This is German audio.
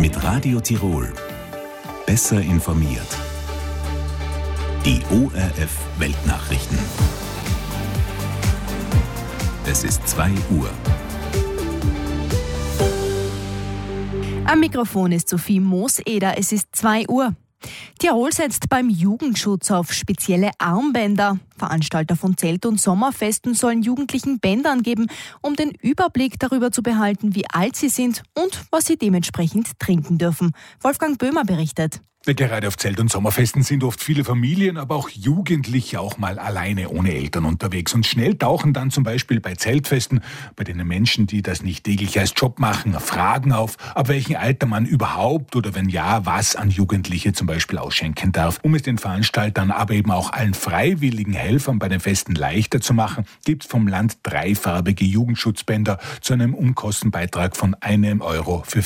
Mit Radio Tirol. Besser informiert. Die ORF Weltnachrichten. Es ist 2 Uhr. Am Mikrofon ist Sophie Mooseder. Es ist 2 Uhr. Tirol setzt beim Jugendschutz auf spezielle Armbänder. Veranstalter von Zelt- und Sommerfesten sollen Jugendlichen Bändern geben, um den Überblick darüber zu behalten, wie alt sie sind und was sie dementsprechend trinken dürfen. Wolfgang Böhmer berichtet. Gerade auf Zelt- und Sommerfesten sind oft viele Familien, aber auch Jugendliche auch mal alleine ohne Eltern unterwegs. Und schnell tauchen dann zum Beispiel bei Zeltfesten, bei denen Menschen, die das nicht täglich als Job machen, Fragen auf, ab welchem Alter man überhaupt oder wenn ja, was an Jugendliche zum Beispiel ausschenken darf. Um es den Veranstaltern, aber eben auch allen freiwilligen Helfern bei den Festen leichter zu machen, gibt es vom Land 3 farbige Jugendschutzbänder zu einem Unkostenbeitrag von 1 Euro für